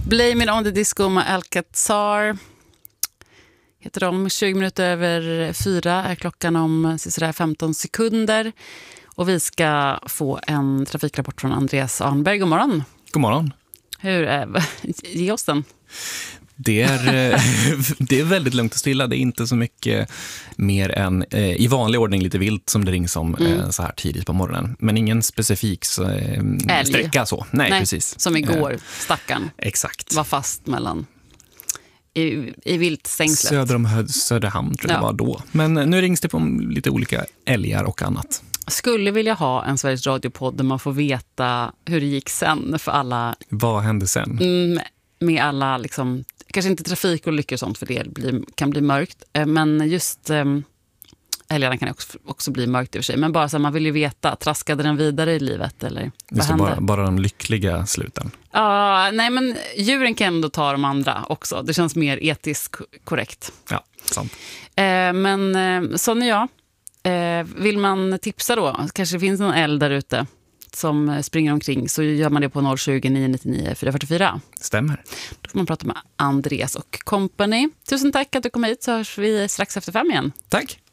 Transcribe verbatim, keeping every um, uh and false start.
Blame It On The Disco med Alcazar heter de. tjugo minuter över fyra är klockan om sådär femton sekunder. Och vi ska få en trafikrapport från Andreas Arnberg. God morgon. God morgon. Hur är ge oss den? Det är, det är väldigt lugnt och stilla. Det är inte så mycket mer än eh, i vanlig ordning lite vilt som det rings om mm. eh, så här tidigt på morgonen. Men ingen specifik så, eh, sträcka så. Nej, Nej, precis. Som igår, eh, stackarn. Exakt. Var fast mellan i, i viltstängslet. Söder om Söderhamn tror jag ja. det var då. Men nu rings det på lite olika älgar och annat. Skulle vilja ha en Sveriges Radio-podd där man får veta hur det gick sen för alla. Vad hände sen? Mm, med alla liksom, kanske inte trafikolyckor och sånt för det blir, kan bli mörkt. Men just ähm, älgarna kan också, också bli mörkt i och för sig. Men bara så man vill ju veta, traskade den vidare i livet eller vad just det, bara, bara de lyckliga sluten. Ja, uh, nej men djuren kan ändå ta de andra också. Det känns mer etiskt korrekt. Ja, sant. Uh, men uh, så är jag. Uh, vill man tipsa då, kanske det finns någon älg där ute som springer omkring, så gör man det på noll tjugo, nio nittionio, fyra fyrtiofyra. Stämmer. Då får man prata med Andreas och company. Tusen tack att du kom hit, så hörs vi strax efter fem igen. Tack.